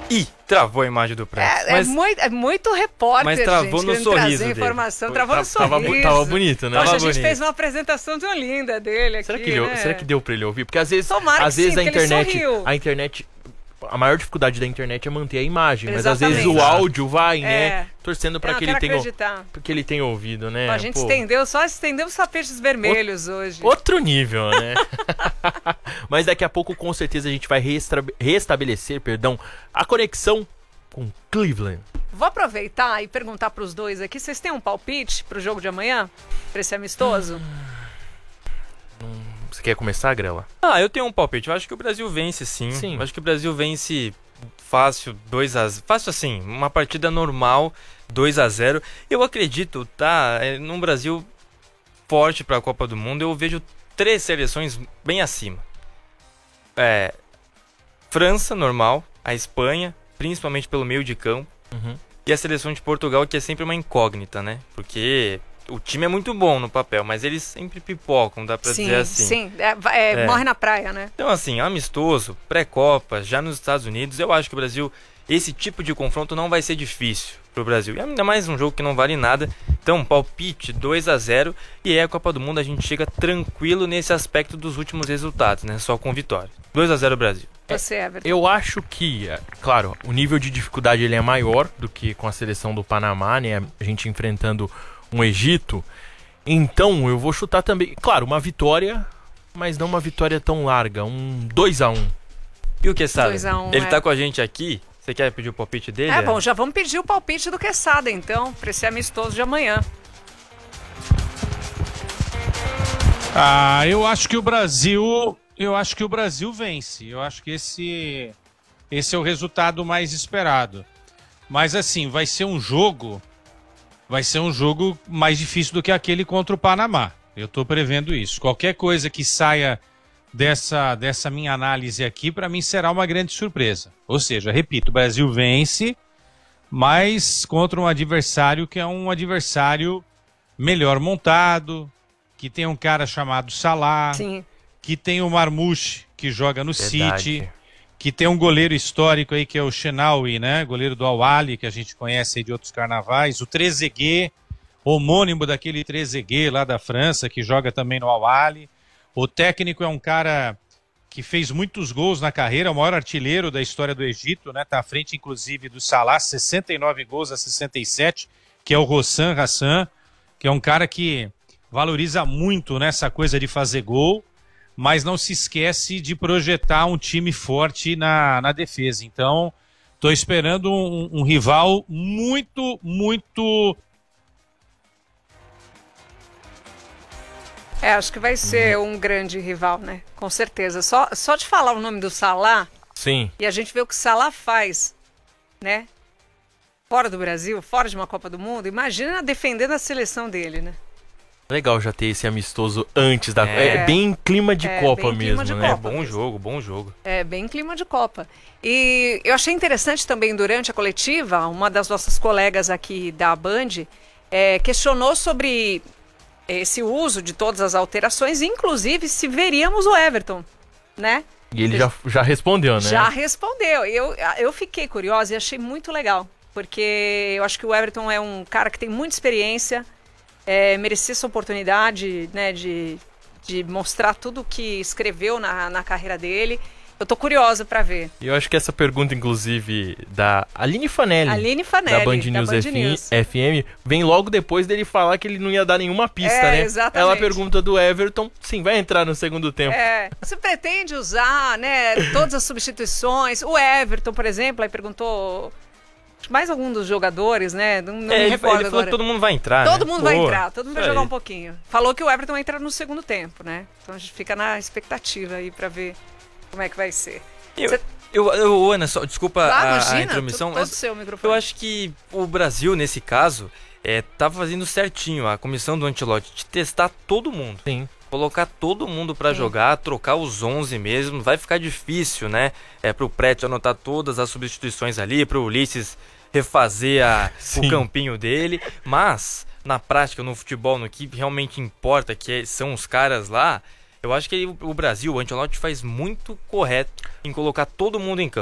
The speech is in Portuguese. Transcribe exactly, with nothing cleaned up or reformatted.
Ih, travou a imagem do Prato. É, mas, é, muito, é muito repórter, mas travou gente, no querendo sorriso trazer dele. informação. Foi, Travou no tava, sorriso. Tava bonito, né? Poxa, Tava a gente bonito. fez uma apresentação tão linda dele aqui, Será que, deu, né? será que deu pra ele ouvir? Porque às vezes, Tomara às que vezes sim, a porque ele internet, sorriu. a internet, a maior dificuldade da internet é manter a imagem, mas às Exatamente. vezes o áudio vai, É. né? Torcendo pra Não, que eu ele quero tenha, acreditar. porque ele tenha ouvido, né? A gente Pô, estendeu, só estendeu os tapetes vermelhos hoje. outro nível, né? Mas daqui a pouco, com certeza, a gente vai restra- restabelecer, perdão, a conexão com Cleveland. Vou aproveitar e perguntar para os dois aqui, vocês têm um palpite pro jogo de amanhã? Pra esse amistoso? Você quer começar, Grela? Ah, eu tenho um palpite. Eu acho que o Brasil vence, sim. Sim. Eu acho que o Brasil vence fácil, dois a zero. Fácil assim, uma partida normal, dois a zero. Eu acredito, tá? É, num Brasil forte para a Copa do Mundo, eu vejo três seleções bem acima. É, França, normal. A Espanha, principalmente pelo meio de campo. Uhum. E a seleção de Portugal, que é sempre uma incógnita, né? Porque o time é muito bom no papel, mas eles sempre pipocam, dá pra sim, dizer assim. sim. É, é, É. Morre na praia, né? Então, assim, amistoso, pré-copa, já nos Estados Unidos, eu acho que o Brasil, esse tipo de confronto não vai ser difícil pro Brasil. E ainda mais um jogo que não vale nada. Então, palpite dois a zero. E aí a Copa do Mundo a gente chega tranquilo nesse aspecto dos últimos resultados, né? Só com vitória. dois a zero Brasil. Você, Everton. Eu acho que, é, claro, o nível de dificuldade ele é maior do que com a seleção do Panamá, né? A gente enfrentando um Egito. Então, eu vou chutar também, claro, uma vitória, mas não uma vitória tão larga, um dois a um. E o Quesada? dois a um, Ele é. tá com a gente aqui. Você quer pedir o palpite dele? É bom, já vamos pedir o palpite do Quesada, então, pra esse amistoso de amanhã. Ah, eu acho que o Brasil, eu acho que o Brasil vence. Eu acho que esse esse é o resultado mais esperado. Mas assim, vai ser um jogo, vai ser um jogo mais difícil do que aquele contra o Panamá. Eu tô prevendo isso. Qualquer coisa que saia dessa dessa minha análise aqui, para mim será uma grande surpresa. Ou seja, repito, o Brasil vence, mas contra um adversário que é um adversário melhor montado, que tem um cara chamado Salah, Sim. que tem o Marmouche, que joga no Verdade. City, que tem um goleiro histórico aí que é o Chenaoui, né? Goleiro do Al-Ahly, que a gente conhece aí de outros carnavais, o Trezeguet, homônimo daquele Trezeguet lá da França, que joga também no Al-Ahly. O técnico é um cara que fez muitos gols na carreira, o maior artilheiro da história do Egito, né? Tá à frente, inclusive, do Salah, sessenta e nove gols a sessenta e sete, que é o Hossam Hassan, que é um cara que valoriza muito nessa coisa de fazer gol, mas não se esquece de projetar um time forte na, na defesa. Então, tô esperando um, um rival muito, muito... É, acho que vai ser um grande rival, né? Com certeza. Só, só de falar o nome do Salah, Sim. e a gente vê o que o Salah faz, né? Fora do Brasil, fora de uma Copa do Mundo, imagina defendendo a seleção dele, né? Legal já ter esse amistoso antes da... É. É, bem clima de É, Copa bem clima mesmo, de né? Copa. Bom mesmo. jogo, bom jogo. É, bem clima de Copa. E eu achei interessante também, durante a coletiva, uma das nossas colegas aqui da Band é, questionou sobre esse uso de todas as alterações, inclusive se veríamos o Everton, né? E ele já, já respondeu, né? Já respondeu. Eu, eu fiquei curiosa e achei muito legal, porque eu acho que o Everton é um cara que tem muita experiência, é, merecia essa oportunidade, né, de, de mostrar tudo o que escreveu na, na carreira dele. Eu tô curiosa para ver. E eu acho que essa pergunta, inclusive, da Aline Fanelli, Aline Fanelli, da Band News, Band F- News. F M, vem logo depois dele falar que ele não ia dar nenhuma pista, É, né? exatamente. Ela pergunta do Everton, sim, vai entrar no segundo tempo. É, você pretende usar, né, todas as substituições? O Everton, por exemplo, aí perguntou mais algum dos jogadores, né? Não, não É, me ele, recordo ele falou agora. que todo mundo vai entrar, Todo né? mundo vai Pô, entrar, todo mundo vai isso jogar aí. um pouquinho. Falou que o Everton vai entrar no segundo tempo, né? Então a gente fica na expectativa aí pra ver como é que vai ser. Eu, Cê- eu, eu, Ana, só, desculpa Claro, a, a imagina, intromissão. todo mas seu microfone. eu acho que o Brasil, nesse caso, é, tá fazendo certinho a comissão do Ancelotti de testar todo mundo. Sim. Colocar todo mundo pra Sim. jogar, trocar os onze mesmo, vai ficar difícil, né? É pro Prétio anotar todas as substituições ali, pro Ulisses refazer a, Sim. o campinho dele, mas na prática, no futebol, no que realmente importa, que é- são os caras lá, eu acho que o, o Brasil, o Ancelotti faz muito correto em colocar todo mundo em campo.